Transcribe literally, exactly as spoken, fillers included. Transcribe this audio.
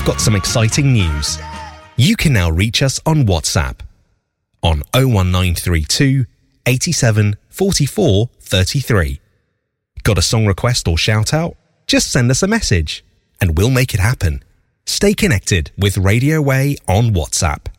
got some exciting news. You can now reach us on WhatsApp on oh one nine three two, eighty-seven, forty-four, thirty-three. Got a song request or shout out? Just send us a message and we'll make it happen. Stay connected with Radio Way on WhatsApp.